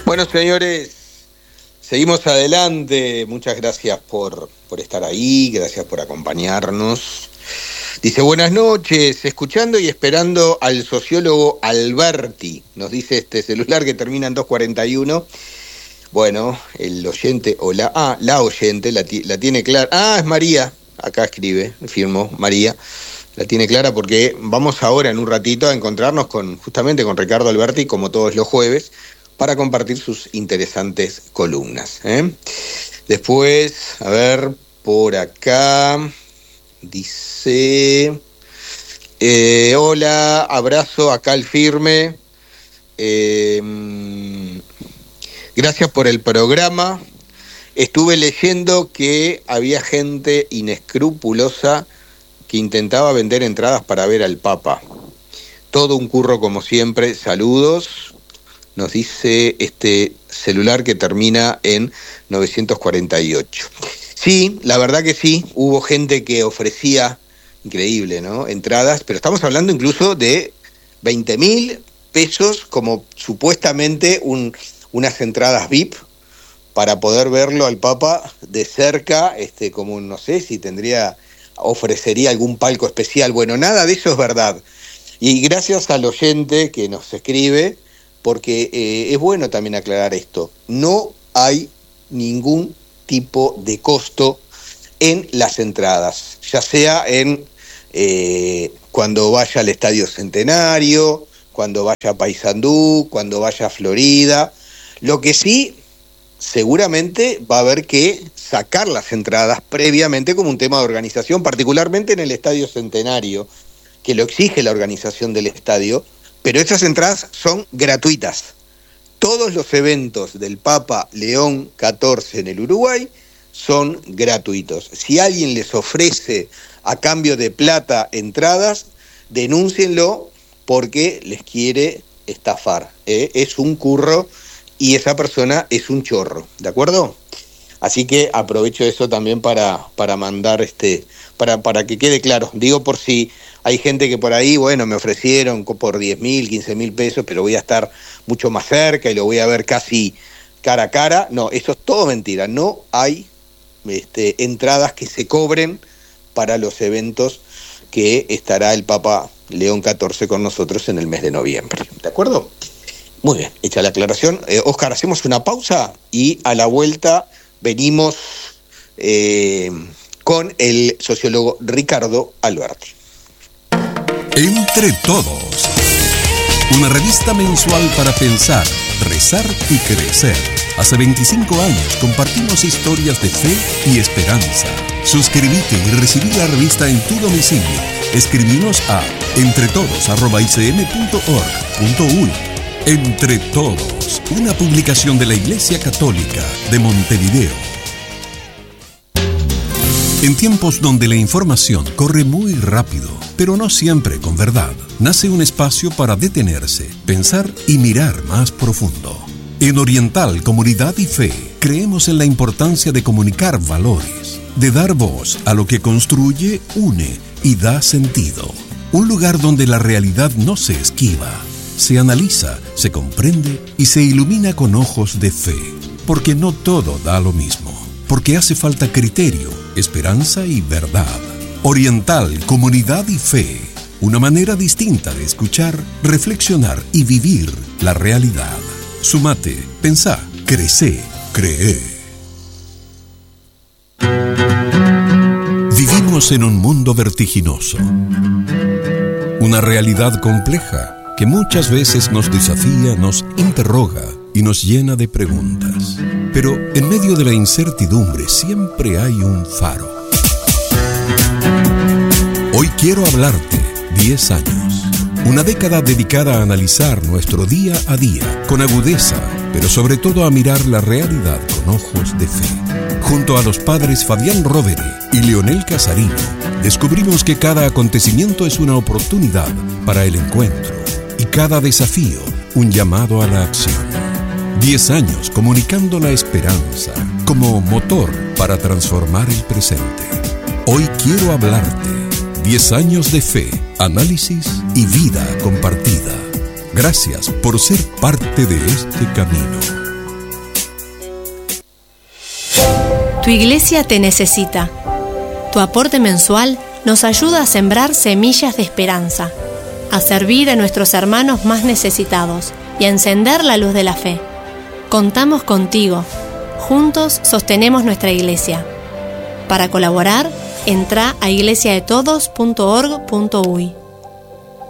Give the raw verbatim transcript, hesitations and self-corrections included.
Bueno, señores, seguimos adelante. Muchas gracias por, por estar ahí, gracias por acompañarnos. Dice, buenas noches, escuchando y esperando al sociólogo Alberti. Nos dice este celular que termina en dos cuarenta y uno. Bueno, el oyente, o la, ah, la oyente la, la tiene clara. Ah, es María, acá escribe, firmo, María. La tiene clara porque vamos ahora en un ratito a encontrarnos con justamente con Ricardo Alberti, como todos los jueves, para compartir sus interesantes columnas, ¿eh? Después, a ver, por acá, dice, eh, hola, abrazo acá al firme, eh, gracias por el programa. Estuve leyendo que había gente inescrupulosa que intentaba vender entradas para ver al Papa. Todo un curro como siempre, saludos. Nos dice este celular que termina en novecientos cuarenta y ocho. Sí, la verdad que sí, hubo gente que ofrecía, increíble, ¿no?, entradas, pero estamos hablando incluso de veinte mil pesos como supuestamente un, unas entradas V I P para poder verlo al Papa de cerca, este, como no sé si tendría, ofrecería algún palco especial. Bueno, nada de eso es verdad. Y gracias al oyente que nos escribe, porque eh, es bueno también aclarar esto. No hay ningún tipo de costo en las entradas, ya sea en eh, cuando vaya al Estadio Centenario, cuando vaya a Paysandú, cuando vaya a Florida. Lo que sí, seguramente va a haber que sacar las entradas previamente como un tema de organización, particularmente en el Estadio Centenario, que lo exige la organización del estadio, pero esas entradas son gratuitas. Todos los eventos del Papa León catorce en el Uruguay son gratuitos. Si alguien les ofrece a cambio de plata entradas, denúncienlo porque les quiere estafar, ¿eh? Es un curro y esa persona es un chorro, ¿de acuerdo? Así que aprovecho eso también para, para mandar, este, para, para que quede claro. Digo por si hay gente que por ahí, bueno, me ofrecieron por diez mil, quince mil pesos, pero voy a estar mucho más cerca y lo voy a ver casi cara a cara. No, eso es todo mentira. No hay este, entradas que se cobren para los eventos que estará el Papa León catorce con nosotros en el mes de noviembre. ¿De acuerdo? Muy bien, hecha la aclaración. Eh, Oscar, hacemos una pausa y a la vuelta venimos eh, con el sociólogo Ricardo Alberti. Entre Todos, una revista mensual para pensar, rezar y crecer. Hace veinticinco años compartimos historias de fe y esperanza. Suscríbete y recibí la revista en tu domicilio. Escribinos a entretodos arroba i c m punto org punto u y. Entre Todos, una publicación de la Iglesia Católica de Montevideo. En tiempos donde la información corre muy rápido, pero no siempre con verdad, nace un espacio para detenerse, pensar y mirar más profundo. En Oriental Comunidad y Fe, creemos en la importancia de comunicar valores, de dar voz a lo que construye, une y da sentido. Un lugar donde la realidad no se esquiva, se analiza, se comprende y se ilumina con ojos de fe. Porque no todo da lo mismo. Porque hace falta criterio, esperanza y verdad. Oriental, Comunidad y Fe. Una manera distinta de escuchar, reflexionar y vivir la realidad. Sumate, pensá, crecé, cree. Vivimos en un mundo vertiginoso. Una realidad compleja que muchas veces nos desafía, nos interroga y nos llena de preguntas. Pero en medio de la incertidumbre siempre hay un faro. Hoy quiero hablarte diez años. Una década dedicada a analizar nuestro día a día con agudeza, pero sobre todo a mirar la realidad con ojos de fe. Junto a los padres Fabián Rovere y Leonel Casarino, descubrimos que cada acontecimiento es una oportunidad para el encuentro y cada desafío un llamado a la acción. Diez años comunicando la esperanza como motor para transformar el presente. Hoy quiero hablarte. Diez años de fe, análisis y vida compartida. Gracias por ser parte de este camino. Tu iglesia te necesita. Tu aporte mensual nos ayuda a sembrar semillas de esperanza, a servir a nuestros hermanos más necesitados y a encender la luz de la fe. Contamos contigo. Juntos sostenemos nuestra iglesia. Para colaborar, entra a iglesia de todos punto org punto uy.